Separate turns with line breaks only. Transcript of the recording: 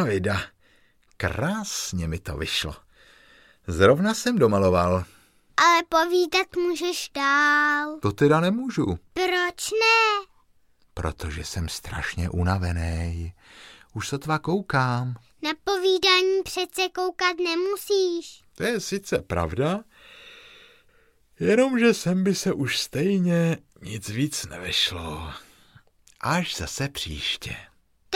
Davida. Krásně mi to vyšlo. Zrovna jsem domaloval.
Ale povídat můžeš dál.
To teda nemůžu.
Proč ne?
Protože jsem strašně unavený. Už sotva koukám.
Na povídání přece koukat nemusíš.
To je sice pravda, jenomže sem by se už stejně nic víc nevyšlo. Až zase příště.